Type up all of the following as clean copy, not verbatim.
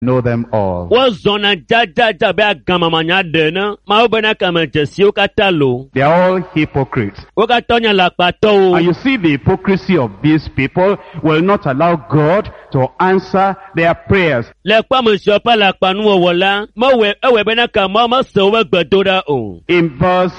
know them all. Wazona jaja be agamamanya dena, ma obena kama jesi okatalo. They are all hypocrites. Okatonya lakpato. And you see the hypocrisy of these people will not allow God to answer their prayers. Lekpa mshopa lakpanu wola, mawe ewe bena kama masowe gbadora o. In verse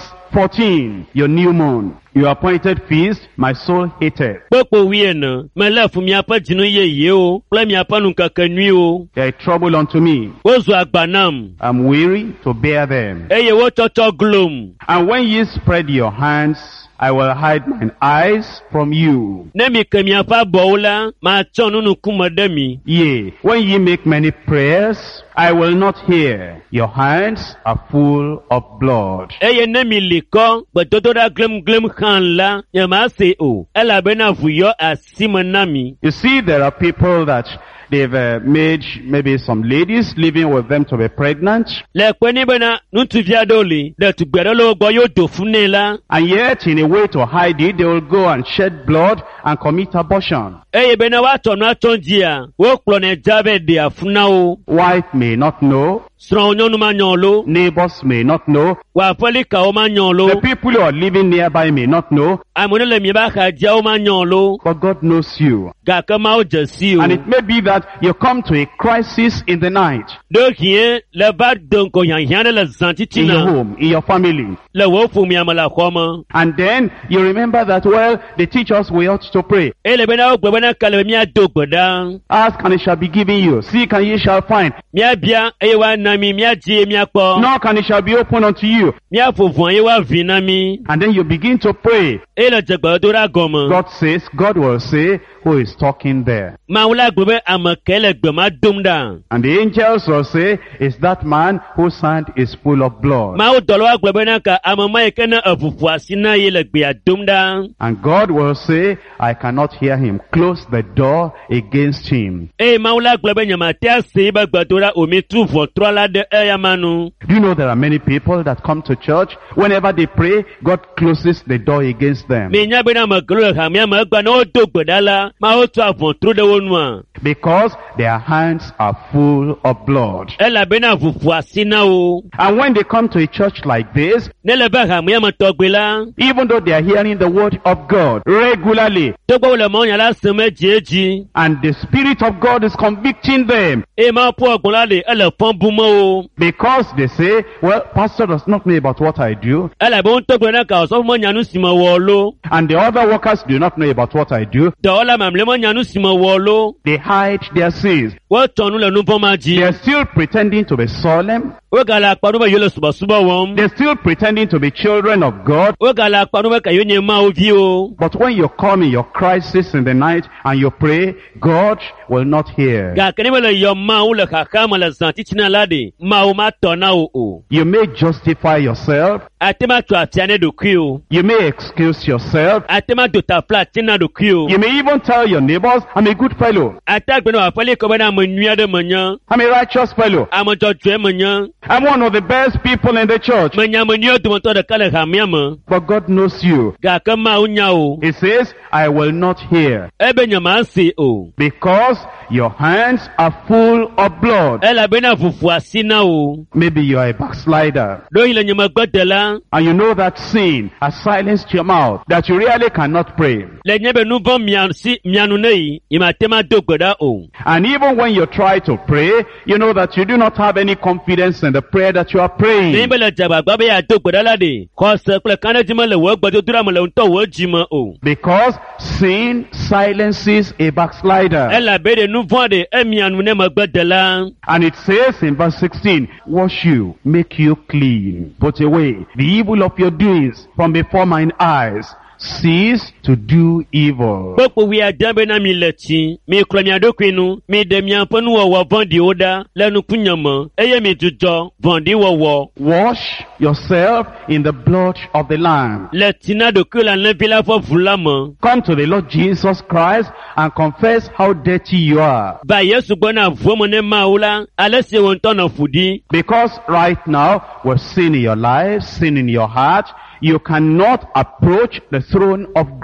14, your new moon, your appointed feast, my soul hated. Popo wiena, melefu miapa jinu ye o, ple miapa nunkakanwi o. They are trouble unto me. Ozu agbanam. I'm weary to bear them. Eye wo chocho gloom. And when ye spread your hands, I will hide mine eyes from you. Nemi kemiapa bola, ma chonunu kumademi. Yea, when ye make many prayers, I will not hear. Your hands are full of blood. Eye nemi liko, batotora glem khan la, yama se o. Ela bena vuyo asimanami. You see, there are people that they've made maybe some ladies living with them to be pregnant. Lekweni bena nuntuvia doli, de tugberolo boyo dofunela. And yet, in a way to hide it, they will go and shed blood and commit abortion. Eye bena wato na tonjia, woklone jabe de afunao. Wife may not know. Sronyo manyolo. Neighbors may not know. Wapolika o manyolo. The people who are living nearby may not know. Amonele mibaka dia o manyolo. But God knows you. Gakama o jesi o. And it may be that you come to a crisis in the night. Dokie, le bad donko yanhyane le zantitina. In your home, in your family. Le wofu miyamala khoma. And then you remember that, well, they teach us we ought to pray. Ele bena okwe bena kalebe miya dokboda. Ask and it shall be given you. Seek and ye shall find. Miya bia, ewa nami, miya jie, miya kwa. Knock and it shall be opened unto you. Miya fufuan ewa vinami. And then you begin to pray. Ele jekbadora goma. God says, God will say, who is talking there? Maula gbebe amakele gbema dumda. And the angels will say, is that man whose hand is full of blood? Mau dolwa gbebe naka amama ekena afufuasina yele gbea dumda. And God will say, I cannot hear him. Close the door against him. Maula gbebe nyamatea seiba gbadora omitu votrola de eyamanu. Do you know there are many people that come to church, whenever they pray, God closes the door against them. Minya bena maglo hamia magba no dogbodala. Because their hands are full of blood. And when they come to a church like this, even though they are hearing the word of God regularly, and the Spirit of God is convicting them, because they say, well, pastor does not know about what I do, and the other workers do not know about what I do, they hide their sins. They are still pretending to be solemn. They're still pretending to be children of God. But when you come in your crisis in the night and you pray, God will not hear. You may justify yourself. You may excuse yourself. You may even tell your neighbors, I'm a good fellow. I'm a righteous fellow. I'm one of the best people in the church. But God knows you. He says, I will not hear. Because your hands are full of blood. Maybe you are a backslider. And you know that sin has silenced your mouth, that you really cannot pray. And even when you try to pray, you know that you do not have any confidence in the prayer that you are praying. Because sin silences a backslider. And it says in verse 16, wash you, make you clean, put away the evil of your doings from before mine eyes. Cease to do evil. Wash yourself in the blood of the Lamb. Come to the Lord Jesus Christ and confess how dirty you are. Because right now, with sin in your life, sin in your heart, you cannot approach the throne of grace.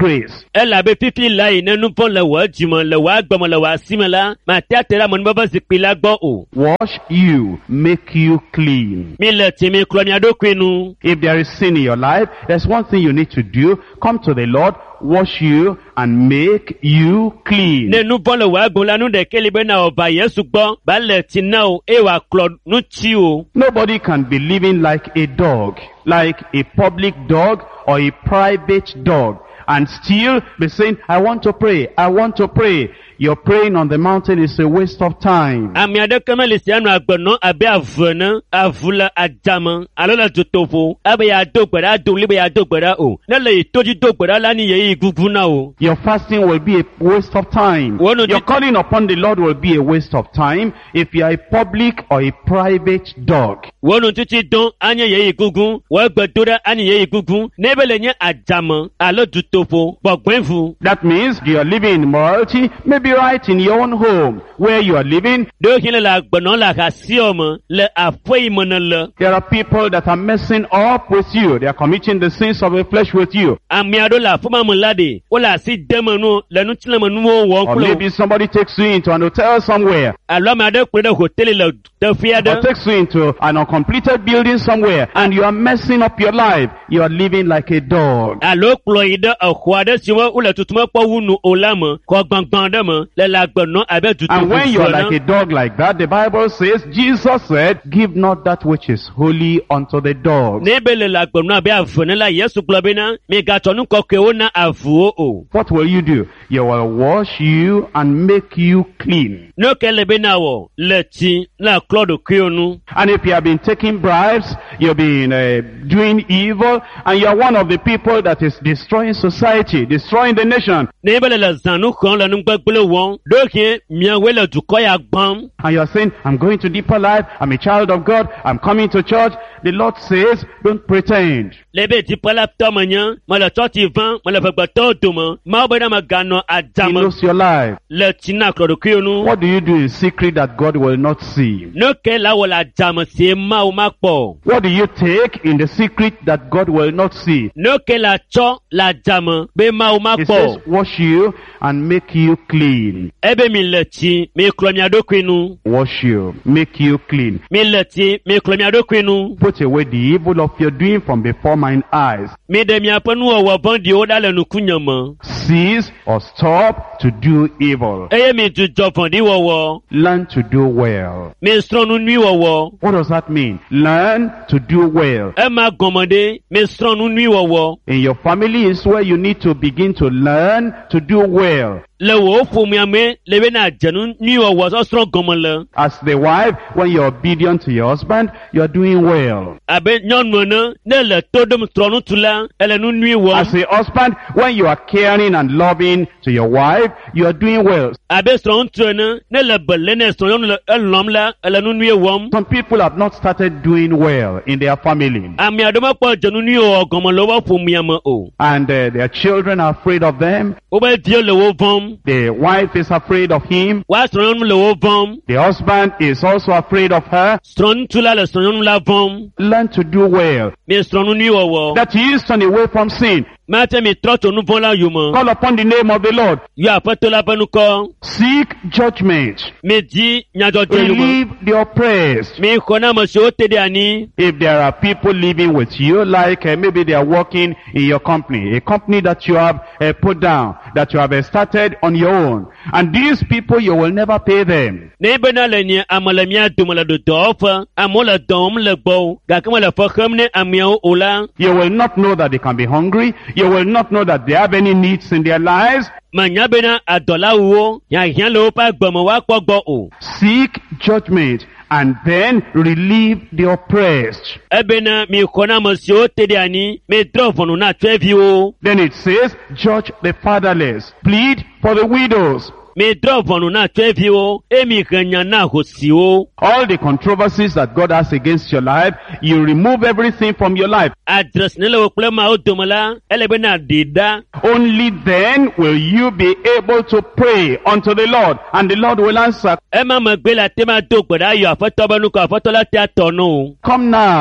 disgrace. Elabe fifili la yi nenu pon le wa jimo le wa gbomo le wa sime la ma teatera mon baba zikpi la gbo o. Wash you, make you clean. Mi le ti mi klo mi adokwenu. If there is sin in your life, there's one thing you need to do. Come to the Lord, wash you, and make you clean. Nenu pon le wa gbon la nu de kele na oba Yesu gbo ba le ti na o e wa klo nu ti o. Nobody can be living like a dog, like a public dog or a private dog, and still be saying, I want to pray, I want to pray. Your praying on the mountain is a waste of time. Ami adekama le si anu agbono abe avuna avula adama alola tutofo abe ya dogbara dole be ya dogbara o na le toji dogbara la ni ye iguguna o. Your fasting will be a waste of time. Your calling upon the Lord will be a waste of time if you are a public or a private dog. Wonu titi don anye ye igugun wo gbedora anye ye igugun nebele nye adama alo tutofo bogbenfu. That means you are living in immorality, maybe right in your own home where you are living. Do hile la agbono la kasioma le afwe monele. There are people that are messing up with you. They are committing the sins of the flesh with you. Ami adola fuma mulade ola si demonu le nu tile manu wo Or maybe somebody takes you into an hotel somewhere. Alo ma de kure hotel le de fiade. Or takes you into an uncompleted building somewhere and you are messing up your life. You are living like a dog. Alo ploide akwade siwo ule tutuma po wunu olamo ko gbangban de mo le la agbono abe tutu. And when you are like a dog like that, the Bible says, Jesus said, give not that which is holy unto the dogs. Nebele la agbono abe afune la Yesu globina me gatonu koke ona avuo o. What will you do? You will wash you and make you clean. No kelebe na wo leti la klodo kionu. And if you have been taking bribes, you've been doing evil, and you are one of the people that is destroying society, destroying the nation. Nebele la zanu kon la nu gbegbele won doke miawele dukoya gbam. And you are saying, I'm going to deeper life, I'm a child of God, I'm coming to church. The Lord says, don't pretend. Lebe di pala tomanya mala choti van mala fagbato duma ma obeda magano He adama. knows your life. Leti na klodo kionu. What do you do in secret that God will not see? No ke la wala adama si ma o makpo. What do you take in the secret that God will not see? No ke la cho la adama be ma o He says, makpo. wash you and make you clean. Ebe mi leti mi klomi adokwinu. Wash you, make you clean. Mi leti mi klomi adokwinu. Put away the evil of your doing from before mine eyes. Mi de mi apanu owo bandi o dale nu kunyama. Cease or stop to do evil. Eye mi ju jofan di wowo. Learn to do well. Mi stronu nui wowo. What does that mean? Learn to do well. E ma gomode mi stronu nui wowo. In your family is where you need to begin to learn to do well. Le wo fomu ame lebe na jenu nui wowo so stron gomole. As the wife, when you're obedient to your husband, you're doing well. Abe nyonu na ne le todom stronu tula ele nu nui wo. As a husband, when you are caring and loving to your wife, you are doing well. Abe stronu tuna ne le bele ne stronu le elom la ele nu nui wo. Some people have not started doing well in their family. Ami adoma po jenu nui wo gomole wo fomu ame o. And their children are afraid of them. Obe dio le wo vom. The wife is afraid of him. Wa stronu le wo vom. The husband is also afraid of her. Stronu tula le stronu la vom. Learn to do well. Mi stronu nui wowo. That he is turn away from sin. Mate mi troto nu vola yumo. Call upon the name of the Lord. Yo apeto la penuko. Seek judgment. Mi di nyajojo yumo. Relieve the oppressed. Mi kona mo se o tede ani. If there are people living with you, like maybe they are working in your company, a company that you have put down, that you have started on your own, and these people, you will never pay them. Ne bena le nye amala mia dumala do dofa. Amola dom le bo. Gakama le fakhamne amiao ola. You will not know that they can be hungry. You will not know that they have any needs in their lives. Manya bena adola uwo. Ya hien le opa gbomo wa pogbo o. Seek judgment and then relieve the oppressed. Ebena mi kona mo se o tede ani. Mi drofonu na twevi o. Then it says, judge the fatherless, plead for the widows. Mi drofonu na twevi o. Emi kanya na hosi o. All the controversies that God has against your life, you remove everything from your life. Address nele o plema o domala. Elebe na dida. Only then will you be able to pray unto the Lord, and the Lord will answer. Emma Magbela tema do gbada yo afotobanu ko afotola te atonu. Come now,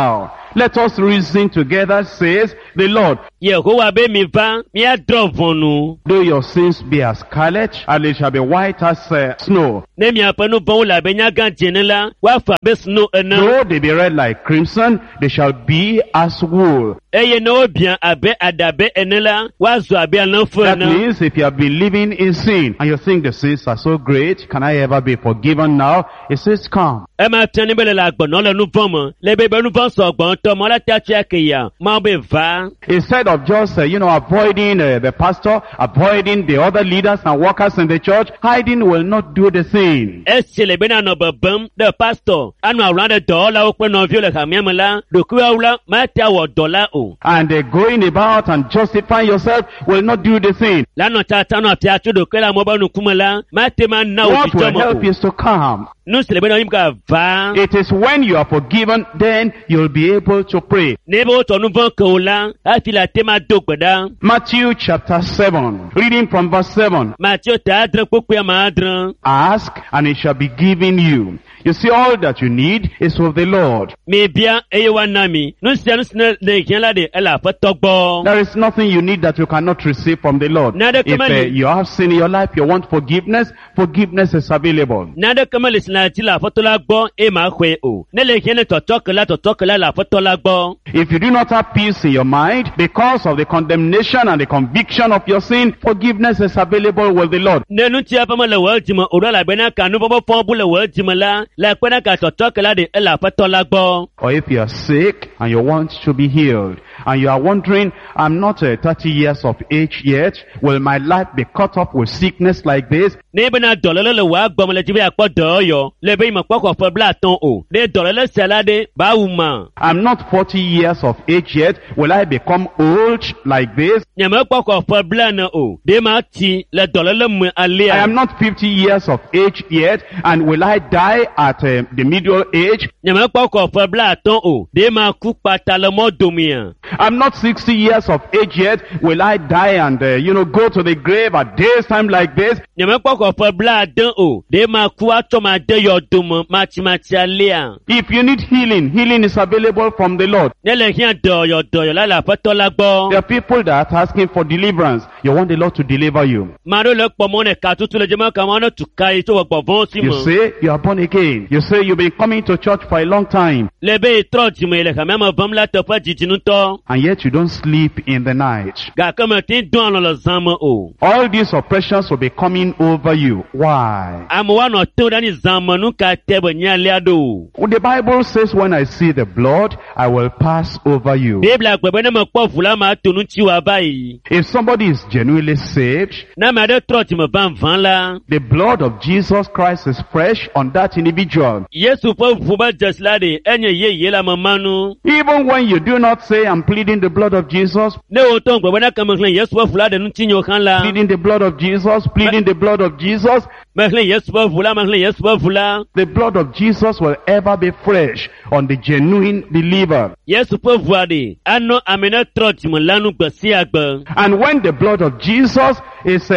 Let us reason together, says the Lord. Yehowa be mi va, mi adro vonu. Though your sins be as scarlet, and they shall be white as snow. Ne mi apanu bon la be nyaga jenela, wa fa be snow ena. Though they be red like crimson, they shall be as wool. Eye no bien abe adabe enela, wa zo abe anfo That na. means if you have been living in sin, and you think the sins are so great, can I ever be forgiven now? It says, come. E ma tani bele la gbono le nu von mo, le be be nu von so gbon to mo la ta che ke ya, ma be va. Instead of just, avoiding the pastor, avoiding the other leaders and workers in the church, hiding will not do the same. Esi le be na no babam the pastor, anu awran de do la o pe no vi le kamiam la, do ku awla ma ta wo dollar o. And going about and justifying yourself will not do the same. La no ta ta no tia tu do ke la mo ba nu kumala, ma te ma na o What ti will tomo help o. you is to come. Nu se le be na yim ka va. It is when you are forgiven, then you'll be able to pray. Ne bo to nu von ko la, a ti la te ma do gbeda. Matthew chapter 7, reading from verse 7. Matthew ta adre poku ma adre. Ask, and it shall be given you. You see, all that you need is of the Lord. Me bia eye wa nami. Nu se le gen la de ela fa togbo. There is nothing you need that you cannot receive from the Lord. Neither If come on. you have sin in your life, you want forgiveness, forgiveness is available. Nada kama le sina ti la foto la gbo e ma hwe o. Ne le gen to tok la foto la gbo. If you do not have peace in your mind because of the condemnation and the conviction of your sin, forgiveness is available with the Lord. Ne nu ti apa ma le wo jima o la be na ka nu bo fo bu le wo jima la pe na ka tok la de la foto la gbo. Or if you are sick and you want to be healed, and you are wondering, I'm not 30 years of age yet, will my life be cut off with sickness like this? Ne be na dololo le wa gbo mo le ti be apo do yo. Le be mo poko fo bla ton o. De dololo salade ba wu ma. I'm not 40 years of age yet, will I become old like this? Nyama poko fo bla na o. De ma ti le dololo mu ale. I am not 50 years of age yet, and will I die at the middle age? Nyama poko fo bla ton o. De ma ku pata le mo domia. I'm not 60 years of age yet, will I die and, go to the grave at days time like this? Nyama poko fo bla den o. De ma ku ato ma de yo dum machi ale. If you need healing, healing is available from the Lord. Ne le hian do yo la foto la gbo. There are people that are asking for deliverance. You want the Lord to deliver you. Maro le po mo ne ka tutu le jema ka mo na tukai to gbo von si You mo. say you are born again. You say you've been coming to church for a long time, Le be tro ji me le ka me mo bam la to fa jijinu to. and yet you don't sleep in the night. Ga ka me tin don lo zama o. All these oppressions will be coming over you. Why? Am wa no to da ni zama nu ka te bo nya le ado. Well, the Bible says, when I see the blood, I will pass over you. Biblia gbe na mo po fula ma to nu ti wa bayi. If somebody is genuinely saved, Na ma de tro ti mo ban van la. the blood of Jesus Christ is fresh on that individual. Yesu po fu ba just la de enye ye la manu. Even when you do not say, I'm pleading the blood of Jesus, Ne o to gbe na ka mo klen Yesu po fula de nu ti nyo kan la. pleading the blood of Jesus, pleading the blood of Jesus, Ma klen Yesu po fula, ma klen Yesu po fula. the blood of Jesus will ever be fresh on the genuine believer. Yesu po fu ade. Ano amena tro ti mo lanu gbe si agbe. And when the blood of Jesus is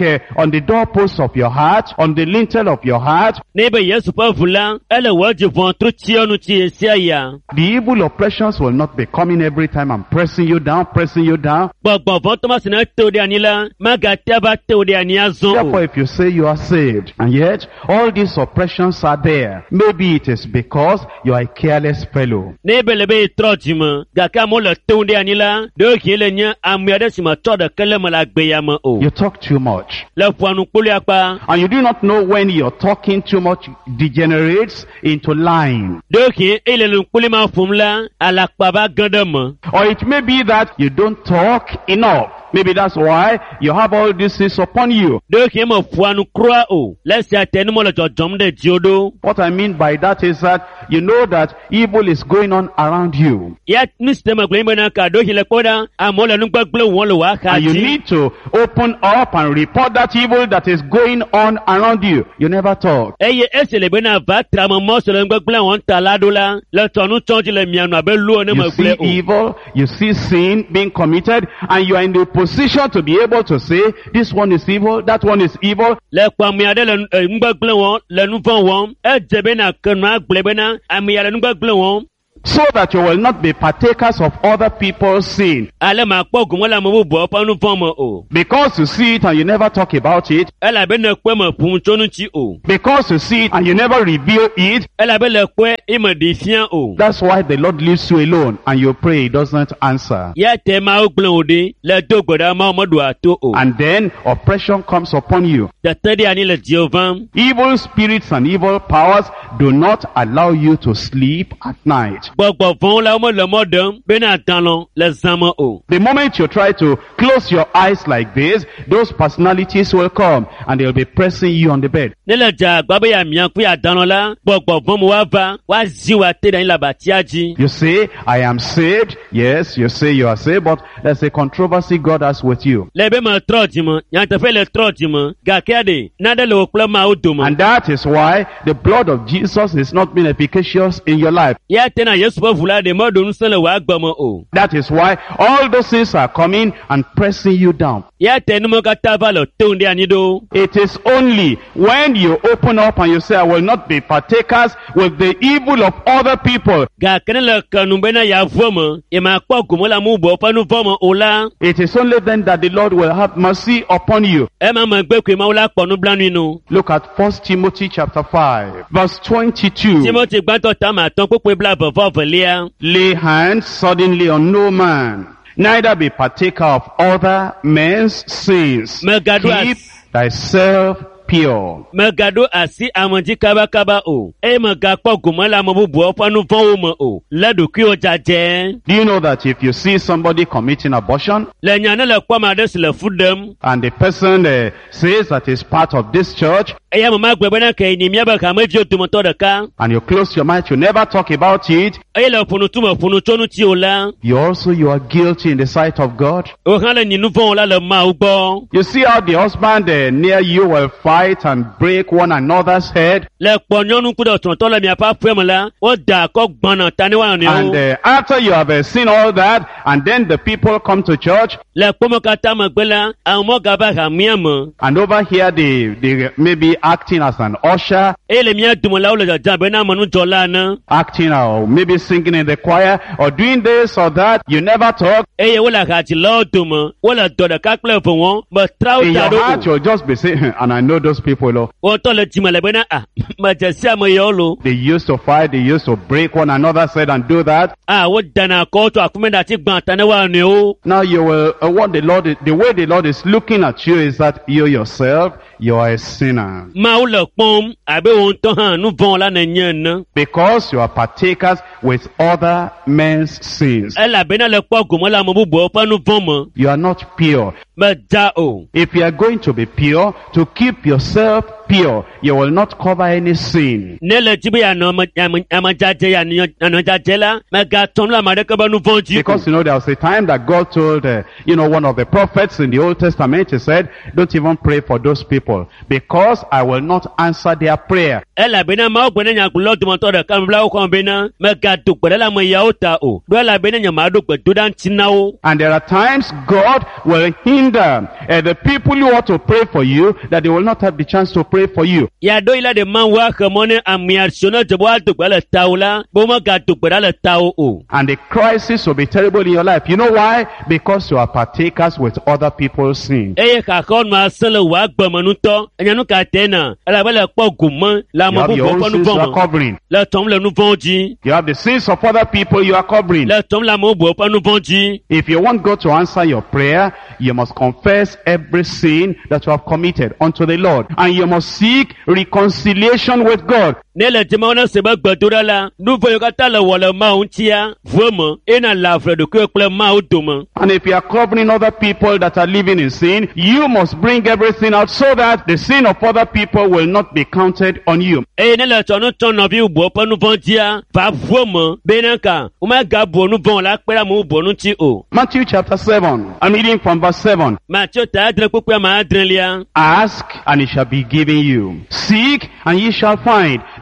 on the doorpost of your heart, on the lintel of your heart, Ne be Yesu po fula, ele wo ji von tro ti onu ti esi aya. the evil oppressions will not be coming every time I'm pressing you down, pressing you down. Gbogbo von to ma se na to de anila, ma ga te ba to de ani azon. Therefore, if you say you are saved, and yet all these oppressions are there, maybe it is because you are a careless fellow. Ne be le be tro ti mo, ga ka mo le to de anila, do ki le nya amu de si ma to de kele mo la gbe ya mo o. You talk too much. Le fuanu poli apa. And you do not know when you're talking too much degenerates into lying. Do ki ele lu poli ma fum la, ala pa ba gande mo. Or it may be that you don't talk enough. Maybe that's why you have all these things upon you. Do ki mo fuanu kroa o. Le si atenu mo le jojom de diodo. What I mean by that is that you know that evil is going on around you. Ya ni sistema gbe na ka do ki le koda, amo le nu gbegble won lo wa ka And you ti. need to open up and report that evil that is going on around you. You never talk. Eye esele be na va tramo mo so le gbegble won ta lado la. Le tonu tonji le mianu abe lu ne You mo see gble o. evil, you see sin being committed, and you are in the position to be able to say, this one is evil, that one is evil. Le kwa mi ade le gbegble won, le nu von won. E je be na kanu agble be na, ami ya le nu gbegble won. so that you will not be partakers of other people's sin. Ale ma kpɔ gomɔ la mo bubu ɔƒe nu vɔ me o. Because you see it and you never talk about it. Elabe ne kpe me ƒum tso ŋuti o. Because you see it and you never reveal it. Elabe le kpe ime ɖi fia o. That's why the Lord leaves you alone and you pray, He doesn't answer. Ya te Mawu gblẽ wò ɖi le do gbe ɖa Mawu meɖo ato o. And then oppression comes upon you. Tete ɖi anyi le dziwò vam. Evil spirits and evil powers do not allow you to sleep at night. Gbɔgbɔ vɔ̃wo la wo mele mɔ ɖem bena dalɔ le zã me o. The moment you try to close your eyes like this, those personalities will come and they'll be pressing you on the bed. Ne le dza agba be yamia kple yadalɔ la, gbɔgbɔ vɔ̃ me woava, woazi wo ate ɖe anyi le abatia dzi. You say, I am saved. Yes, you say you are saved, but there's a controversy God has with you. Le be me trɔ dzime, nyateƒe le trɔ dzime, gake ɖe nane le wò kple Mawu dome. And that is why the blood of Jesus is not being efficacious in your life. Ya tena Yesu ƒe ʋu la ɖe meɖo ŋusẽ le wò agbe me o. That is why all those things are coming and pressing you down. Ya te nume katã va le to ɖe anyi ɖo. It is only when you open up and you say, I will not be partakers with the evil of other people. Gake ne le kenu bena yeavu me, ye makpɔ gome le amewo bubu ƒe nu vɔ me o la. It is only then that the Lord will have mercy upon you. Ema megbe koe Mawu la kpɔ nublanui no. Look at 1 Timothy chapter 5, verse 22. Timothy gbãtɔ tame atɔ̃ kpekpe blaeve-vɔ-velia. Lay hands suddenly on no man, neither be partaker of other men's sins. Keep thyself pure. Megaɖo asi ame dzi kabakaba o, eye megakpɔ gome le ame bubuwo ƒe nu vɔ̃wo me o. Le ɖokuiwo dzadze. Do you know that if you see somebody committing abortion, Le nya ne le kpɔm aɖe si le fu ɖem, and the person says that he's part of this church, eye ame ma gblɔ bena ke nye míabe hameviwo dometɔ ɖeka, and you close your mouth, you never talk about it, eye le ƒonutu me ƒonu tso ŋuti o la, you are guilty in the sight of God. wo hã le nyi nu vɔ̃wo la le Mawu gbɔ. You see how the husband near you will fight and break one another's head, Le kpɔ nyɔnu kple ɖetɔ̃tɔ le miaƒe aƒe me la, woda akɔ gbãna ta ne wo and nɔewo. after you have seen all that, and then the people come to church, Le kpɔmɔ katã megbe la, amewo gava hamia me, and over here they maybe acting as an usher, eye le mía dome la wo le dzadzam bena amenudzɔla ne, acting or maybe singing in the choir or doing this or that. You never talk. eye wo le hadzilawo dome, wo le dɔ ɖeka kple eve wɔm, metra wo In da your heart ɖo you'll just be saying, and I know those people, o. Wotɔ le dzime le bena medze si ame yawo lo. they used to fight, they used to break one another's head and do that. Wodana akɔwo tso akume ɖe ati gbã ta ne wo nɔewo. Now you will, the way the Lord is looking at you is that you yourself, you are a sinner. Mawu le kpɔm abe wo ŋutɔ hã nu vɔ̃ la nenye ene. Because you are partakers with other men's sins. Elabena le kpɔ gome le ame bubuwo ƒe nu vɔ̃ me, You are not pure. meda o. If you are going to be pure, to keep yourself pure, you will not cover any sin. Ne le dzi be yeanɔ amedzadze yeanɔ dzadze la, megatɔm le ame aɖeke be nu vɔ̃ dzi o. Because you know there was a time that God told one of the prophets in the Old Testament, he said, don't even pray for those people, because I will not answer their prayer. Elabena Mawu gbe ne nyagblɔlawo dometɔ ɖeka me bla wo xɔm bena megado gbe ɖe le ame yawo ta o. Ɖo elabena nyemaɖo gbedoɖa ŋuti na wo. And there are times God will hinder the people who ought to pray for you, that they will not have the chance to pray for you. Yaɖo yi la ɖe Mawu axe mɔ ne amea siwo ne dze be woado gbe le tawò la, be womegado gbe ɖa le tawò o. And the crisis will be terrible in your life. You know why? Because you are partakers with other people's sin. Eye xaxɔ nɔ asẽ le wò agbe me nutɔ, enya nu ka te na, elabe le kpɔ gome le ame You have your bubuwo own ƒe nu sins you are vɔ̃ me, covering. le tɔm le nu vɔ̃wo dzi, You have the sins of other people you are covering. le tɔm le ame bubuwo ƒe nu vɔ̃ dzi. If you want God to answer your prayer, you must confess every sin that you have committed unto the Lord. And you must seek reconciliation with God. Ne le dzimawo ne se be gbedoɖa la, nu vɔ̃ yiwo katã le wɔ le Mawu ŋutia, vue me, ena le avre ɖokuiwo kple Mawu dome. And if you are covering other people that are living in sin, you must bring everything out so that the sin of other people will not be counted on you. Eye ne le tsɔ nu tɔ nɔvi bubuwo ƒe nu vɔ̃ dzia, va vue me, bena ka, womegabua nu vɔ̃ la kpe ɖe ame bubuwo ŋuti o. Matthew chapter 7, I'm reading from verse 7. Matthew ta adre kpekpe ame adrelia. Ask and it shall be given you. Seek and ye shall find.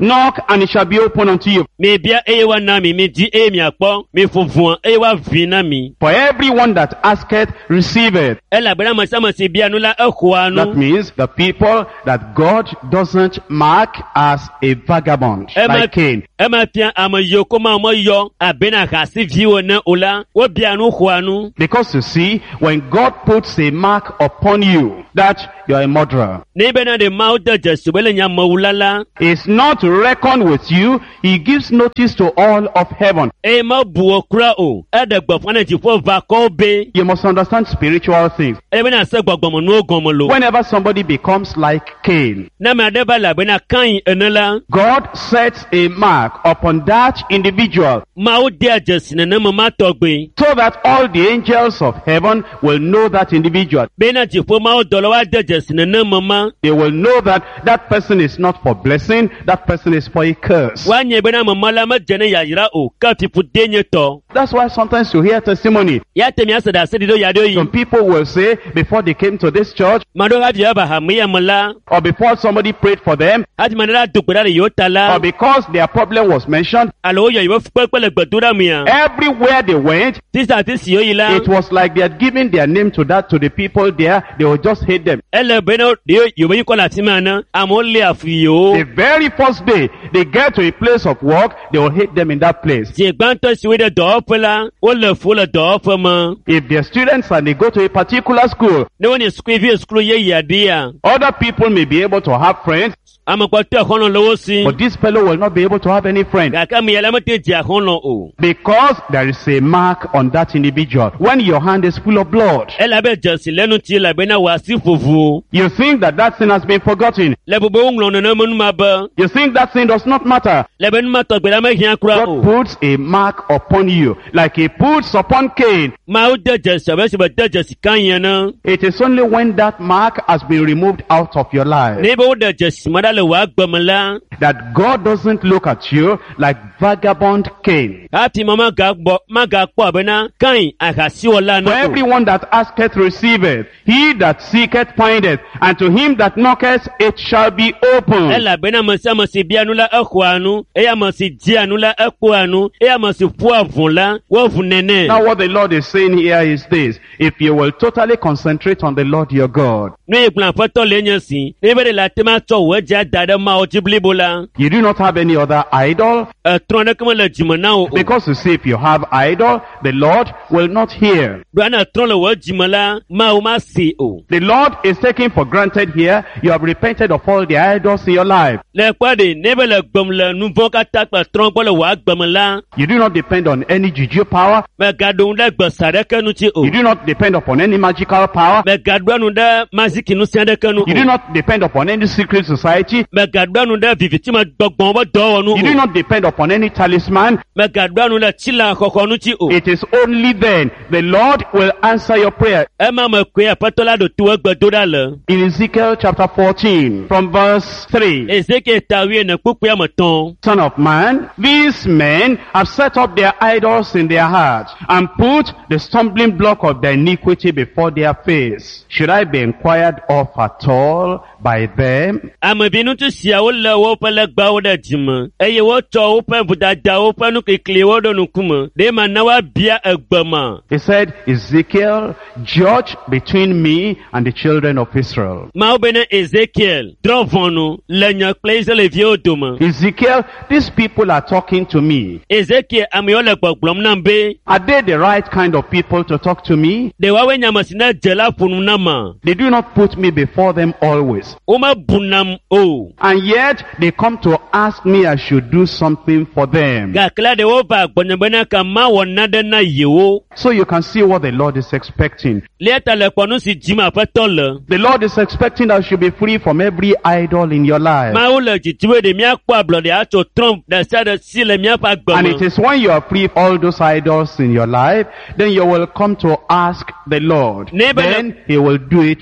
Knock and it shall be opened unto you. Mi bia eye wa na mi di eye mi akpɔ. Mi fofuan eye wa vi na mi. For everyone that asketh, receiveth. Elabena masi bia nu la exɔa nu. That means the people that God doesn't mark as a vagabond, like Cain. Ema pia ame yiwo ko ma mo yɔ abena hasi viwo ne o la. Wo bia nu xɔa nu. Because you see, when God puts a mark upon you that you are a murderer, Ne bena de ma de Jesu bele nya mawulala. it's not reckoned with you. He gives notice to all of heaven. E ma buo kura o. E de gbɔ fana ti fo va ko be. You must understand spiritual things. E bena se gbɔgbɔmɔ nu gɔmɔ lo. Whenever somebody becomes like Cain, Na ma de ba la bena kan enela. God sets a mark upon that individual Ma o de Jesu ne ma tɔgbe. so that all the angels of heaven will know that individual. Bena ti fo ma o dɔlɔ wa de Jesu ne ma. They will know that that person is not for blessing, that person is for a curse. Wa nye bena ma la ma jene ya yira o. Ka ti fu de nye tɔ. That's why sometimes you hear testimony. Ya te mi asa da se di do ya do yi. Some people will say before they came to this church Ma do ha di ba ha mi ya mala. or before somebody prayed for them Hati manera dukpe da le yo or tala. because their problem was mentioned, Alo yo yo fukpe le gbɛdura mi ya. everywhere they went, Tisa ti si yo yi la. it was like they had given their name to the people there. They would just hate them. Ele bena de yo be ko la ti ma na. Amo le afi yo. The very first day they get to a place of work, they will hate them in that place. Ti gbanto si we de do pe la. O le fo le do pe mo. If they're students and they go to a particular school, Ne woni school ye ya dia. other people may be able to have friends, Amo ko te kono lowo si. but this fellow will not be able to have any friend Ga ka mi ya la mo te dia kono o. because there is a mark on that individual. When your hand is full of blood, Ela be Jesu lenu ti la bena wa si fufu. you think that sin has been forgotten. Le bo bo nglo na mo nu ma ba. You think that sin does not matter. Le benu ma to gbe la ma hian kura God o. puts a mark upon you like he puts upon Cain. Ma o de Jesu be se be de Jesu kan yen na. It is only when that mark has been removed out of your life Ne bo de Jesu ma da le wa gbemla. that God doesn't look at you like vagabond Cain. Hati mama ga kpo bena kan akasi wala For na. everyone that asketh receiveth, he that seeketh findeth, and to him that knocketh it shall be opened. Ela bena masi bia nu la ekwanu, eya masi dia nu la ekwanu, eya masi fu avun la, wo fu nene. Now what the Lord is saying here is this: if you will totally concentrate on the Lord your God, No e plan foto le nyan si. E be de la tema to we ja dada ma o jiblibo la. you do not have any other idol, Tron de kama le jimana o. because you see, if you have idol, the Lord will not hear. Do ana tron le wo jimala ma o ma si o. The Lord is taking for granted here, you have repented of all the idols in your life. Le kwa de ne be le gbem le nu von ka ta pa tron ko le wa gbem la. You do not depend on any juju power. Me ga do le gbe sare kanu ti o. You do not depend upon any magical power. Me ga do nu de maziki nu sia de kanu You do o. not depend upon any secret society. Me ga do nu de viviti ma gbogbon bo do nu You do o. not depend upon any talisman. Me ga do nu le chila kokko nu ti o. It is only then the Lord will answer your prayer. E ma me kwe apatola do tu egbe do da le. In Ezekiel chapter 14, from verse 3, Ezeke tawie ne kpukpu ameton. Son of man, these men have set up their idols in their hearts and put the stumbling block of their iniquity before their face. Should I be inquired of at all by them? Amebinu tu sia wo le wo pele gba wo de jime. Eye wo to wo pe budada wo pe nu kekle wo do nu kuma. De ma na wa bia egbema. He said, Ezekiel, judge between me and the children of Israel. Ma wo bene Ezekiel drovonu le nya place le vie odoma. Ezekiel, these people are talking to me. Ezekiel ame wo le gbogbom na be. Are they the right kind of people to talk to me? De wa we nya masina jela punu na ma. They do not put me before them always. O ma bunam o. And yet, they come to ask me I should do something for them. Ga kla de wo ba gbonyebena ka ma wo na de na yewo. So you can see what the Lord is expecting. Leta le ponu si jima apeto le. The Lord is expecting that you should be free from every idol in your life. Ma wo le jitiwe de mia kwa blo de acho Trump de sa de si le mia pa And it gboma. is when you are free of all those idols in your life, then you will come to ask the Lord. Neighbor- Then He will do it for you.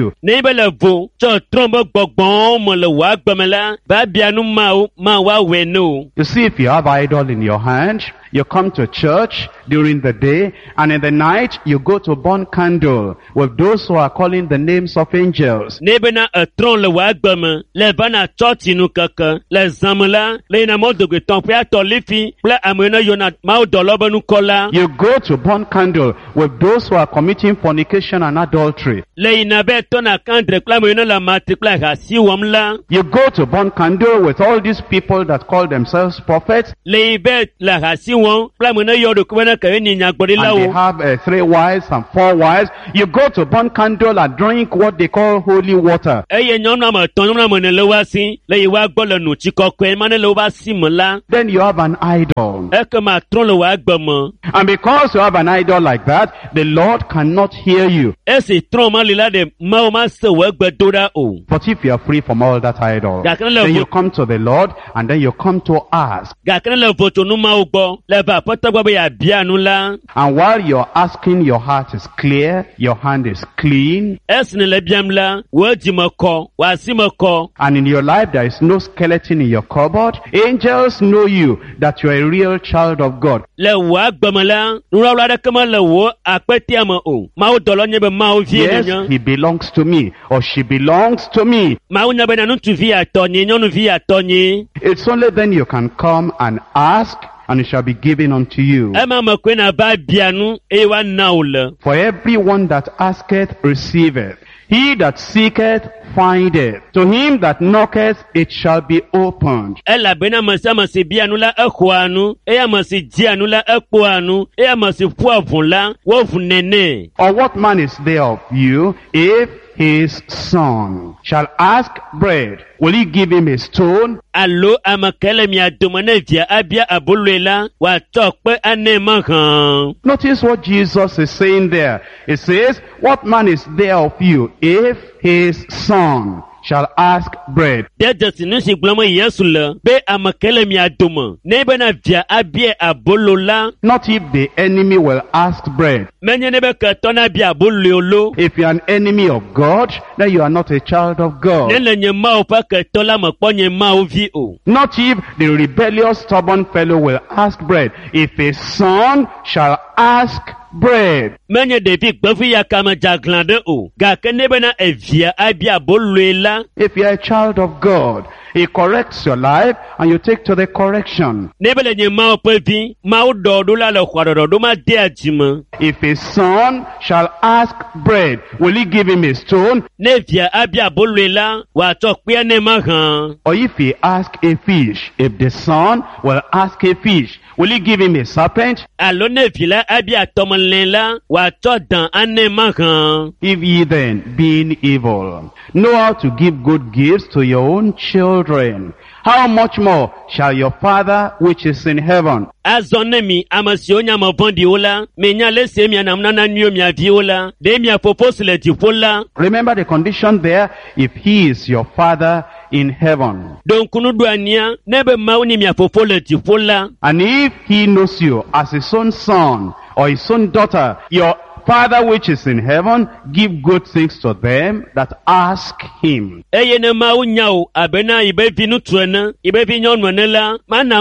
you. Nebele vo, cho trombo gbogbo mo le wa gbemela, ba bianu ma wa wenu. You see, if you have idol in your hand, you come to church during the day, and in the night you go to burn candle with those who are calling the names of angels. Nebena a tron le wa gbeme, le bana choti nu kaka, le zamela, le na mo doge ton pe ato lifi, ple amena yona ma doloba nu kola. You go to burn candle with those who are committing fornication and adultery. Le inabe tona kandre kla amena la matri kla hasi wamla. You go to burn candle with all these people that call themselves prophets. Le ibe la hasi won, kla amena yodo kwena ka ni nyagbori And they lawo. have 3 wives and 4 wives. You go to burn candle and drink what they call holy water. Eye nyɔnu ame etɔ̃ nyɔnu ame ene le wa si le yi wa gbɔ le nutsi kɔkɔe ma ne le woba si me la. Then you have an idol. Ekema trɔ le wa gbe me. And because you have an idol like that, the Lord cannot hear you. Esi trɔ ma li la de Mawu ma se wo egbe do ɖa o. But if you are free from all that idol, Gake ne le then you vo come to the Lord and then you come to ask. gake ne le votsonu Mawu gbɔ le va aƒetɔ gbɔ be yeabia nu la. And while you're asking, your heart is clear, your hand is clean, Esi ne le biam la, wo dzi me kɔ, wo asi me kɔ. and in your life there is no skeleton in your cupboard. Angels know you that you are a real child of God. Le wo agbe me la, nulɔlɔ aɖeke me le wo akpetea me o. Mawu dɔlɔ nye be Mawu vie Yes, nenye. he belongs to me, or she belongs to me. Mawu nye bena ŋutsuvi atɔnyi, nyɔnuvi atɔnyi. It's only then you can come and ask, and it shall be given unto you. Ema me koe na va bia nu eye wa na wo le. For everyone that asketh receiveth. He that seeketh findeth. To him that knocketh it shall be opened. Elabena ame sia ame si bia nu la exɔa nu, eye ame si dzia nu la ekpɔa nu, eye ame si ƒoa ʋu la, woʋu nene. Or what man is there of you, if his son shall ask bread, will he give him a stone? Alo ame ke le mia dome ne via abia aboloe la, woatsɔ kpe ane me hã. Notice what Jesus is saying there. It says, what man is there of you, if his son shall ask bread? De dzesi nu si gblɔm Yesu le, be ame ke le mia dome, ne bena via abia abolo la, Not if the enemy will ask bread. menye ne be ketɔ na bia aboloe lo. If you are an enemy of God, then you are not a child of Ne God. le nye Mawu ƒe ketɔ la mekpɔ nye Mawu vi o. Not if the rebellious, stubborn fellow will ask bread. If a son shall ask bread. Menye ɖevi gbevi ya kame dzaglã ɖe o, gake ne bena evia abia aboloe la, If you are a child of God, he corrects your life and you take to the correction. ne be le nye Mawu ƒe vi, Mawu ɖɔ ɖo la le xɔa ɖɔɖɔ ma dea dzime. If a son shall ask bread, will he give him a stone? Ne via abia aboloe la, woatsɔ kpea ne ma hã. Or if he ask a fish, if the son will ask a fish, will he give him a serpent? Alo ne vi la abia tɔmelẽ la, woatsɔ dã ane ma hã. If ye then, being evil, know how to give good gifts to your own children, how much more shall your Father which is in heaven Azɔ ne mi ame siwo nye ame vɔ̃ɖiwo la, menya le sie mia nam nana nyuiwo mia viwo la, ɖe mia Fofo si le dziƒo la. Remember the condition there, if he is your Father in heaven. Ɖo ŋku nu ɖo ania, ne be Mawu nye mia Fofo le dziƒo la. And if he knows you as his own son or his own daughter, your Father which is in heaven, give good things to them that ask him. Eye ne Mawu nya wo abena yibe vi ŋutsu ene, yibe vi nyɔnu ene la, mana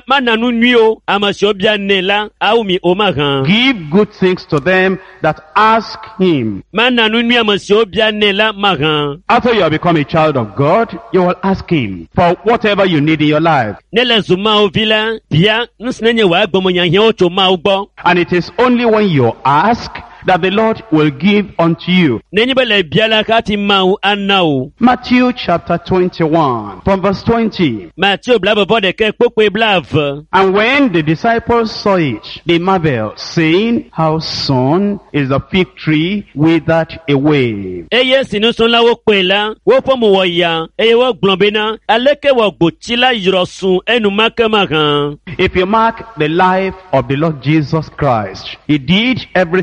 nu nyuiwo ame siwo bia nɛ la, awu mi o ma hã. Give good things to them that ask him. Mana nu nyui ame siwo bia nɛ la ma hã. After you have become a child of God, you will ask him for whatever you need in your life. Ne le zu Mawu vi la, bia nu si ne nye wòa gbemenyahiãwo tso Mawu gbɔ. And it is only when you ask that the Lord will give unto you. Nenye be le bia la hafi Mawu ana wo. Matthew chapter 21 from verse 20. Matthieu bla bebɔ ɖeke kpokpe bla eve. And when the disciples saw it, they marveled, saying, how soon is the fig tree withered away? Eye si nusrɔ̃lawo kpɔe la, woƒe mo wɔ ya, eye wogblɔ bena, aleke wɔ gboti la yrɔ su enumake ma hã. If you mark the life of the Lord Jesus Christ, he did everything he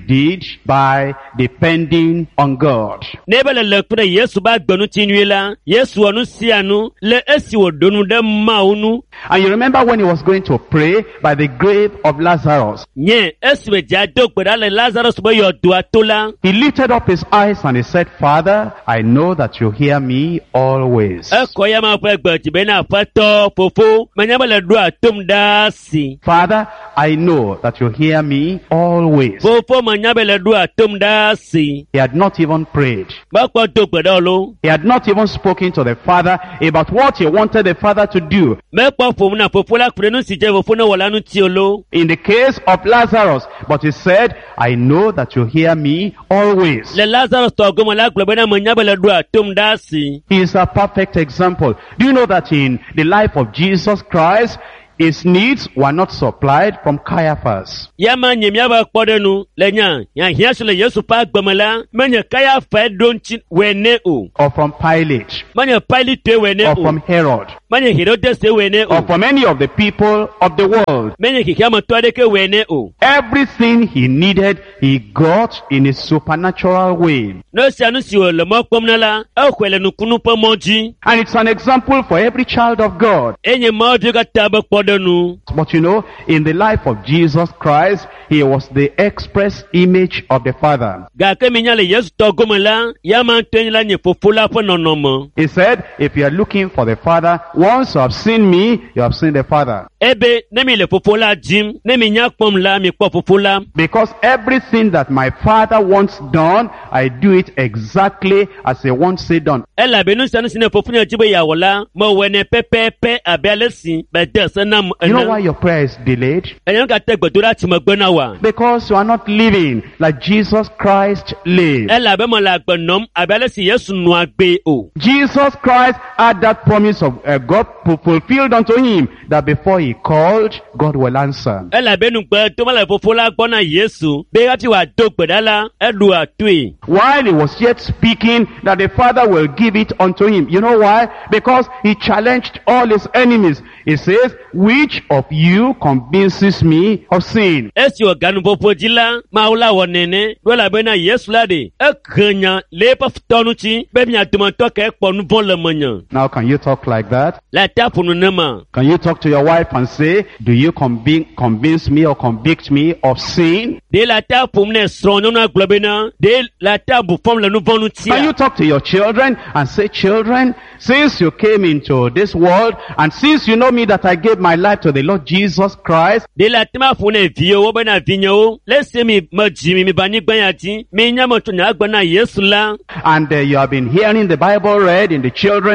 did by depending on God. Neba le lekpre Yesu ba gbenu tinui la, Yesu onu sianu, le esi wodonu de maunu. And you remember when he was going to pray by the grave of Lazarus, Nye, esi we jado kweda le Lazarus bo yodu atola. he lifted up his eyes and he said, Father, I know that you hear me always. Eko ya ma pe gbe ti be na fato fofo, menyaba le du atom da si. Father, I know that you hear me always. Fofo menyaba le du atom da si. He had not even prayed. Ba kwa do kweda lo. He had not even spoken to the Father about what he wanted the Father to do. Me kwa fo na fofo la kwenu si je fofo na wala nu ti olo. In the case of Lazarus, but he said, I know that you hear me always. Le Lazarus to gomo la gbe na menyaba le du atom da si. He is a perfect example. Do you know that in the life of Jesus Christ, his needs were not supplied from Caiaphas? Yama nyemia ba kpodenu lenya ya hiaso le Yesu pa gbemela menye kaya fa donchi wene o Or from Pilate? menye Pilate wene Or o from Herod? menye Herodes wene Or o from any of the people of the world? menye kikiama twadeke wene o Everything he needed, he got in a supernatural way. no sianu si o le mokpom la ekwele nukunu pa moji And it's an example for every child of God. enye moji ga tabe kpodenu. But you know, in the life of Jesus Christ, he was the express image of the Father. Ga ke minya le Yesu to gomela yama tenla nye fofula fa nonomo He said, if you are looking for the Father, once you have seen me, you have seen the Father. ebe nemi le fofola jim nemi nya kpom la mi kpo fofola Because everything that my Father wants done, I do it exactly as he wants it done. ela benu sanu sine fofunya jibe ya wala mo wene pepepe abelesi be desana You know why your prayer is delayed? enyan ka te gbedora ti mo gbena wa Because you are not living like Jesus Christ lived. ela be mo la gbenom abelesi Yesu nu agbe o Jesus Christ had that promise of God fulfilled unto him, that before he called, God will answer. ela benu gbe to mala fofola gbona Yesu be ati wa do gbedala edu atui While he was yet speaking, that the Father will give it unto him. You know why? Because he challenged all his enemies. He says, which of you convinces me of sin? esi oganu popojila maula wonene wala bena Yesu lade ekanya le pa ftonuchi be mi atumonto ke ponu bon le manyan Now can you talk like that? la tapunu nema Can you talk to your wife and say, do you convince me or convict me of sin? de la tapu ne stronyo na globena de la tabu fom le nuvonu Can you tia talk to your children and say, children, since you came into this world and since you know me that I gave my life to the Lord Jesus Christ, de la tima fune vio wo bena vinyo lese mi majimi mi bani gbanyati mi nyamo to nya gbana Yesu la and you have been hearing the Bible read in the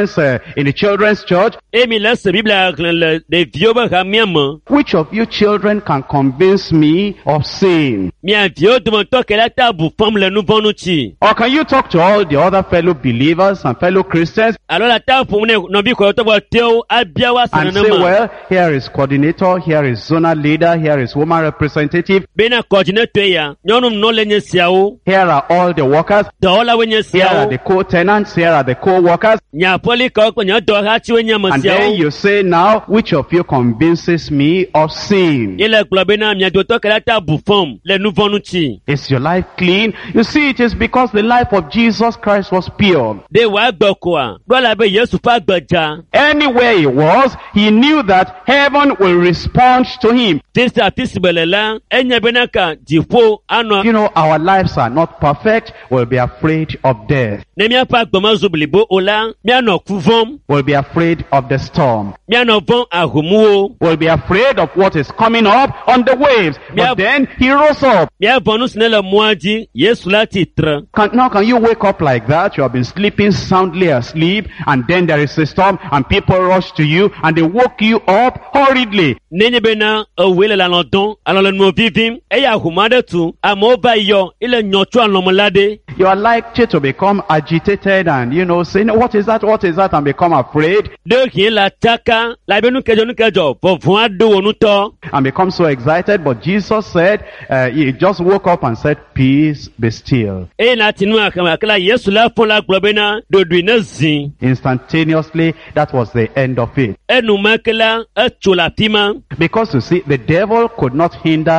children's church, emi lese bibla le de vio ba kamiamo which of you children can convince me of sin? mi avio dumonto ke la tabu fom le nuvonu chi Or can you talk to all the other fellow believers and fellow Christians alors la tapu ne no bi ko to bo teo abia wa and say, sanana well, here is coordinator, here is zonal leader, here is woman representative, bena coordinator ya nyonum no lenye siawo here are all the workers, dola wenye here are siawo the co-tenants, here are the co-workers. nya poli ko nya do ha chi wenye And then masiawo you say now, which of you convinces me of sin? ile globena mi do to ke la tabu fom le nuvonu chi Is your life clean? You see, it is because the life of Jesus Christ was pure. de wa gboko a dola be Yesu fa gbaja Anywhere he was, he knew that heaven will respond to him. tisa tisibelela enya benaka jifo ano You know, our lives are not perfect. We'll be afraid of death. ne mi apa gboma zublibo ola mi ano kuvom We'll be afraid of the storm. mi ano von ahumuo We'll be afraid of what is coming up on the waves. Yeah. But then he rose up. mi avonu sinela muaji Yesu la titre Now can you wake up like that? You have been sleeping soundly asleep, and then there is a storm and people rush to you and they woke you up hurriedly. nenye bena owele la london alole no vivim eya humade tu amova yo ile nyocho anomolade You are likely to become agitated and, saying, what is that, and become afraid de ki la taka la benu kejo vovon ado onuto and become so excited. But Jesus said, he just woke up and said, peace, be still. e na tinu akala Yesu la fon la globena dodui na zin Instantaneously, that was the end of it. enu makela echola pima Because you see, the devil could not hinder the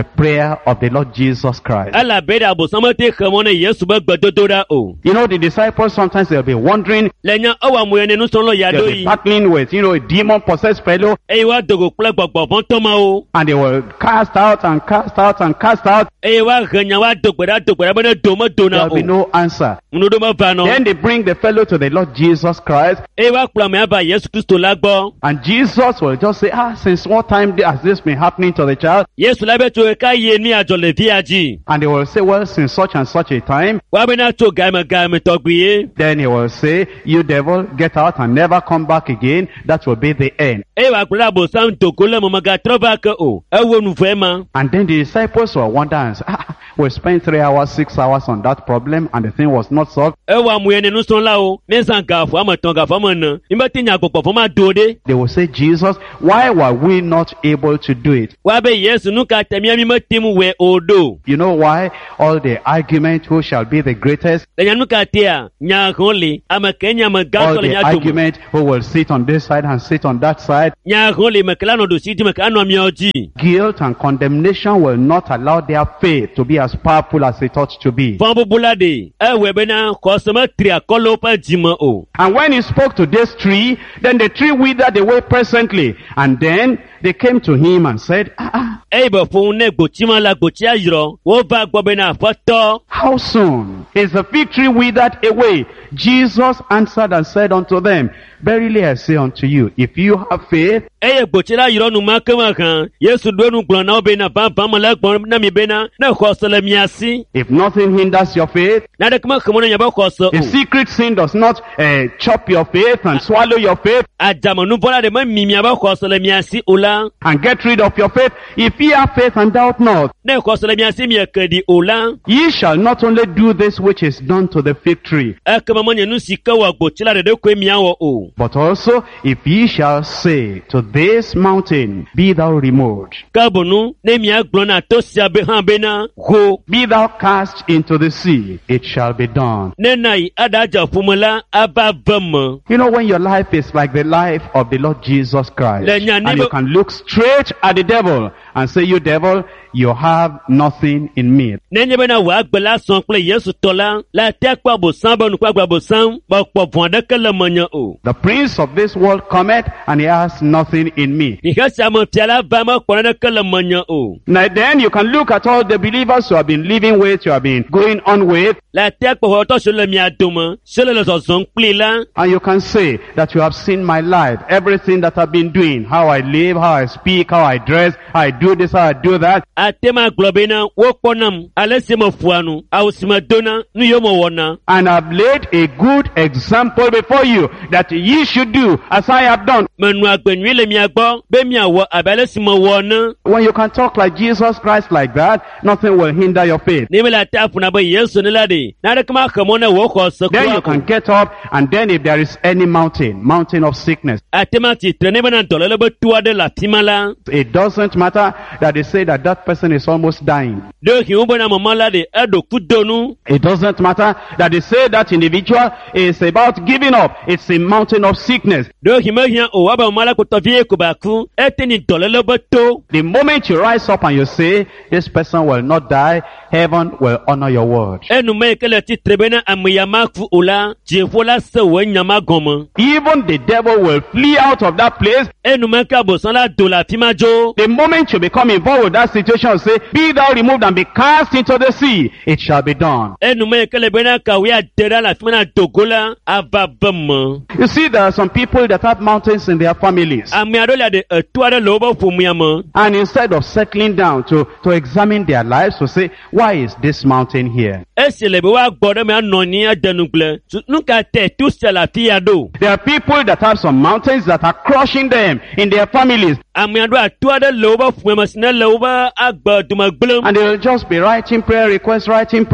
the prayer of the Lord Jesus Christ. ala bɛ de abosama te xemɔ ne yesu be gbedodo ɖa o. You know, the disciples, sometimes they'll be wondering, le nya ewɔ amoye ne nusrɔ̃lɔ ya they'll ɖo be yi. battling with, a demon-possessed fellow, eye wa dogo kple gbɔgbɔ vɔ̃tɔmawo. and they will cast out and cast out and cast out. eye wa he nya wa do gbe ɖa be ne do me do na There'll be o. no answer. ŋuɖoɖo meva nɔ. Then they bring the fellow to the Lord Jesus Christ, eye wa kplɔ amea va yesu kristo la gbɔ. and Jesus will just say, since what time has this been happening to the child? yesu la be tso eka ye ni adzɔ le via dzi. And they will say, well, since such and such a time. wa be na tso game tɔgbi. Then he will say, you devil, get out and never come back again. That will be the end. eye wa kplɔ abosam dogo le mɔmɔgatrɔ va ke o. ewo nu vɛ ma. And then the disciples will wonder and say, we spent 3 hours, 6 hours on that problem, and the thing was not solved. ewɔ amoye ne nusrɔ̃lawo. ne zã gafɔ ame etɔ̃ gafɔ ame ene. mi be te nya gbɔgbɔ fɔ ma do ɖe. They will say, Jesus, why were we not able to do it? wa be yesu nu ka te mi me te mu wɛ o do. You know why? All the argument, who shall be the greatest? le nya nu ka tea nya hɔn le ame ke nye ame All gãtɔ le the nya dome. argument, who will sit on this side and sit on that side? nya hɔn le me ke la nɔ ɖosi dzi me ke anɔ miɔ dzi. Guilt and condemnation will not allow their faith to be as powerful as it ought to be. fɔn bubu la de ewɔe bena xɔseme tri akɔ le woƒe dzime o. And when he spoke to this tree, then the tree withered away presently. And then they came to him and said, eye be ƒo ne gbotsi ma la gbotsi ayrɔ wova gbɔ bena aƒetɔ. how soon is the fig tree withered away? Jesus answered and said unto them, verily I say unto you, if you have faith, eye gbotsi la yrɔ numake me hã yesu ɖo enu gblɔ na wo bena vavã me le gbɔ na mi bena ne xɔse le mia si. if nothing hinders your faith, naneke me xemɔ ne nye be xɔse if o. secret sin does not chop your faith and swallow your faith adzamenuvɔla ɖe me mi miabe xɔse le mia si o la. and get rid of your faith, if ye have faith and doubt not, ne xɔse le mia si mieke ɖi o la. ye shall not only do this which is done to the fig tree, ekema menye nu si ke wɔ gbotsi la ɖeɖe koe miawɔ o. but also if ye shall say to this mountain, be thou removed, ke bonu ne miagblɔ na to sia be hã bena ho. be thou cast into the sea, it shall be done. ne na yi aɖadze ƒome la ava ve me. You know, when your life is like the life of the Lord Jesus Christ, Le nya and nibo- you can look straight at the devil and say, you devil, you have nothing in me. nenye bena wò agbe la sɔn kple yesu tɔ la te kpɔ abosam be nukpagbe abosam be kpɔ vɔ̃ aɖeke le menye o. The prince of this world cometh, and he has nothing in me. Mixe sia me fia la va mekpɔ aɖeke le menye o. Now then you can look at all the believers you have been living with, you have been going on with, Le te kpɔ xɔtɔ si le mia dome si le zɔzɔm kpli la. and you can say that you have seen my life, everything that I've been doing, how I live, how I speak, how I dress, how I do this, how I do that. Ate ma gblɔ bena wokpɔ nam ale si me ƒoa nu awu si me dona nu yiwo me wɔna. And I've laid a good example before you that ye should do as I have done. Menu agbe nyui le mia gbɔ be miawɔ abe ale si me wɔ ne. When you can talk like Jesus Christ like that, nothing will hinder your faith. Ne mi le ate aƒona be yesu ne la de naɖeke ma xe mɔ ne wò xɔse Then you kura can o. get up, and then if there is any mountain of sickness, Ate ma tsitre ne bena dɔléle be to aɖe le afi ma la. it doesn't matter that they say that that person is almost dying. Ɖo hi wo bena mama la de eɖo kudonu. It doesn't matter that they say that individual is about giving up. It's a mountain of sickness. Ɖo hi me hiã o abe mama la kpɔtɔ vie ko ba ku ete ni dɔléle be to. The moment you rise up and you say, this person will not die, heaven will honor your word. Enume yi ke le tsitre bena ame ya ma ku o la dziƒo la se wò nya ma gɔme. Even the devil will flee out of that place. Enume ke abosam la do le afi ma dzo. The moment you become involved with that situation, say, be thou removed and be cast into the sea, it shall be done. Enume yi ke le bena kawoe ade ɖa le afi ma na dogo la ava ve me. You see, there are some people that have mountains in their families. Ame aɖewo lia de eto aɖe le wobe ƒomea me. And instead of settling down to examine their lives, to say, why is this mountain here? Esi le be woagbɔ ɖe me anɔ anyi ade nugble. Nu ka te tu sia le afi ya ɖo. There are people that have some mountains that are crushing them in their families. Ame aɖewo ato aɖe le wobe ƒome me si ne le wobe agbe dome gblẽm. And they will just be writing prayer requests,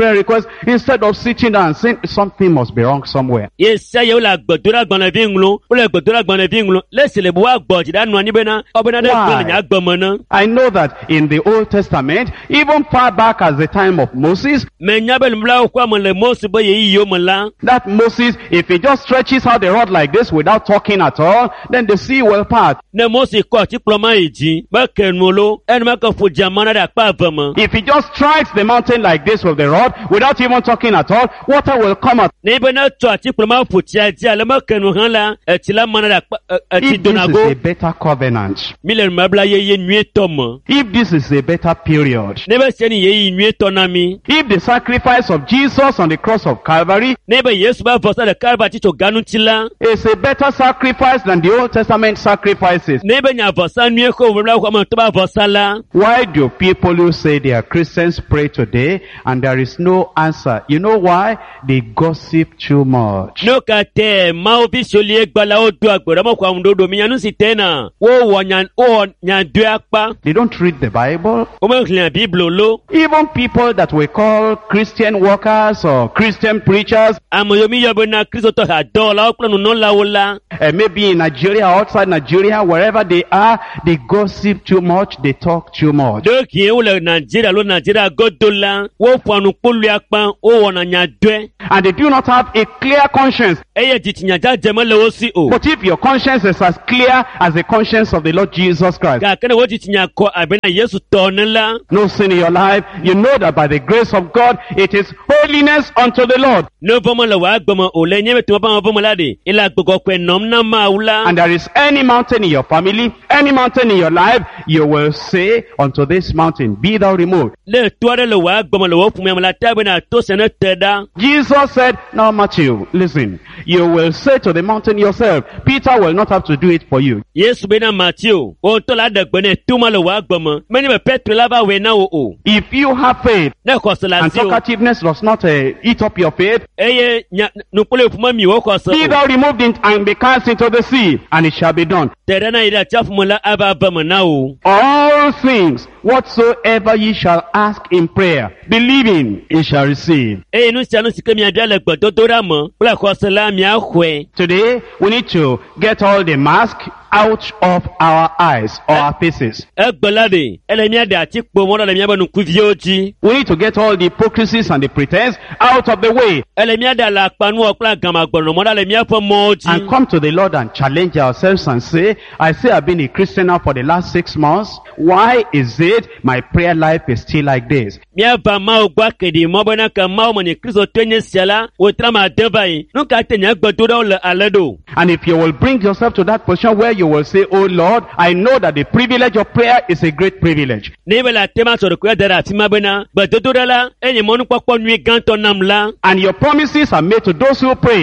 instead of sitting down and saying, something must be wrong somewhere. Ye sia ye wole agbedoɖa gbalẽvi ŋlɔ wole agbedoɖa gbalẽvi ŋlɔ le esi le be woagbɔ dzi ɖa nɔ anyi bena ɔbena ɖe gbe le nye agbe me ne. I know that in the Old Testament, even far back as the time of Moses, Menya be That Moses, if he just stretches out the rod like this without talking at all, then the sea will part. If he just strikes the mountain like this with the rod without even talking at all, water will come out. If this is a better covenant, if this is a better period, if the sacrifice of Jesus on the cross of Calvary is a better sacrifice than the Old Testament sacrifices, why do people who say they are Christians pray today and there is no answer? You know why? They gossip too much. They don't read the Bible. Even people that we call Christian workers or Christian preachers, maybe in Nigeria, outside Nigeria, wherever they are, they gossip too much, they talk too much. And they do not have a clear conscience. But if your conscience is as clear as the conscience of the Lord Jesus Christ, no sin in your life, you know that by the grace of God, it is holiness unto the Lord. And there is any mountain in your family, any mountain in your life, you will say unto this mountain, be thou removed. Jesus said, now Matthew, listen, you will say to the mountain yourself. Peter will not have to do it for you. If you have faith, and talkativeness does not eat up your faith, be thou removed and be cast into the sea, and it shall be done. All things whatsoever ye shall ask in prayer, believing ye shall receive. Today, we need to get all the mask out of our eyes or our faces. We need to get all the hypocrisies and the pretense out of the way. And come to the Lord and challenge ourselves and say, I say I've been a Christian now for the last 6 months. Why is it my prayer life is still like this? And if you will bring yourself to that position where you will say, oh Lord, I know that the privilege of prayer is a great privilege. And your promises are made to those who pray.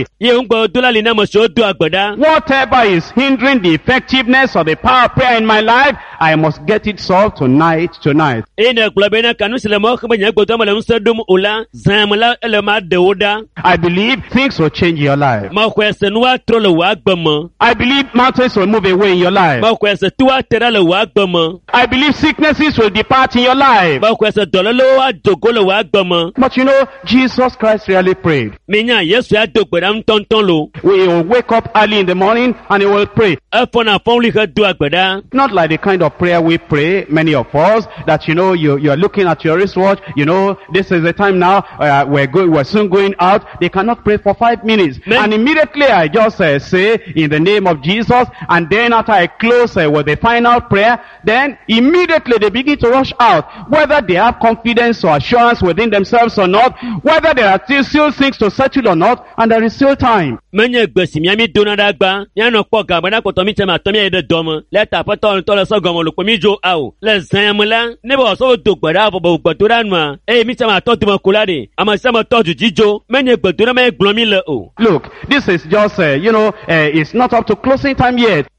Whatever is hindering the effectiveness of the power of prayer in my life, I must get it solved tonight. I believe things will change your life. I believe mountains will move away in your life. I believe sicknesses will depart in your life. But you know, Jesus Christ really prayed. We will wake up early in the morning and he will pray. Not like the kind of prayer we pray, many of us, that you know, you're looking at your wristwatch, you know, this is the time now, we're soon going out. They cannot pray for 5 minutes. And immediately I just say, in the name of Jesus, and then after I close with the final prayer, then immediately they begin to rush out, whether they have confidence or assurance within themselves or not, whether there are still things to settle or not, and there is still time. Look, this is just, it's not up to closing time yet.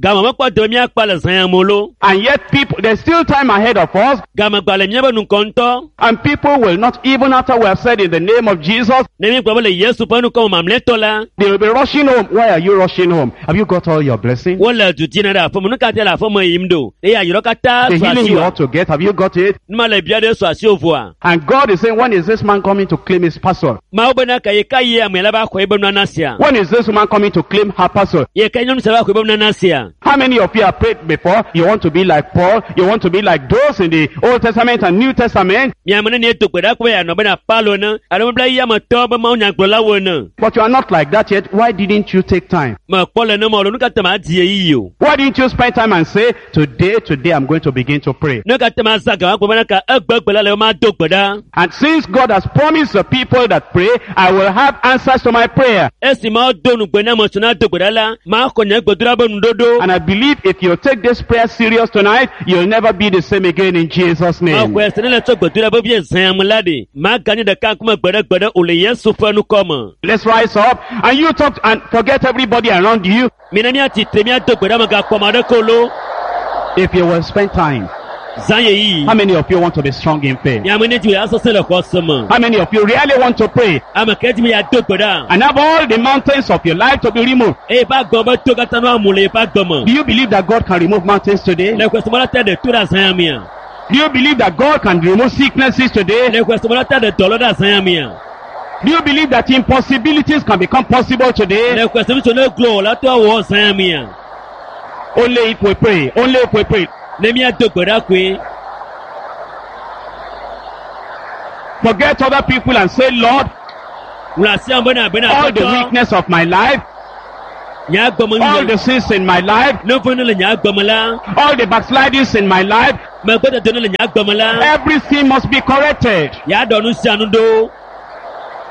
And yet there's still time ahead of us. And people will not, even after we have said in the name of Jesus, they will be rushing home. Why are you rushing home? Have you got all your blessings? The healing you ought to get, have you got it? And God is saying, when is this man coming to claim his pastor? When is this woman coming to claim her pastor? How many of you have prayed before? You want to be like Paul? You want to be like those in the Old Testament and New Testament? Miamene ni to kweda kwa ya no bena Paulo na. Ado bla ya ma to ba ma nya gbola wo na. But you are not like that yet. Why didn't you take time? Ma Paulo na mo lo nuka tama tie yi o. Why didn't you spend time and say, today I'm going to begin to pray? Nuka tama saka ko bana ka agbagbela le ma do kweda. And since God has promised the people that pray, I will have answers to my prayer. Esi ma do nu gbe na mo so na do kweda la. Ma ko nya gbodura ba nu dodo. And I believe if you take this prayer serious tonight, you'll never be the same again in Jesus' Ma name. ko esene le to gbodura ba bi ensan amulade. Ma gani da kan kuma gbeda ole Yesu fa nu komo. Let's rise up and you talk and forget everybody around you. Mina mi ati temi ado gbeda ma ga komade kolo. If you will spend time. Zanye yi. How many of you want to be strong in faith? Miamene ti aso se le ko somo. How many of you really want to pray Ama keji mi ado gbeda. and have all the mountains of your life to be removed? E ba gomo to kata no amule e ba gomo. Do you believe that God can remove mountains today? Le ko somo la te de tura zanya mia. Do you believe that God can remove sicknesses today? Le ko somo la te de dolo da zanya mia. Do you believe that impossibilities can become possible today? Le ko somo so no glo la to wo zanya mia. Only if we pray. Only if we pray. Le mi ado gbeda kwe. Forget other people and say, Lord, Ula si ambona bena all the to. weakness of my life, Nya gomo all ni. the sins in my life, No fono le nya gomo la. all the backslidings in my life, Ma gbeda to no le nya gomo la. everything must be corrected. Ya do nu si anu do.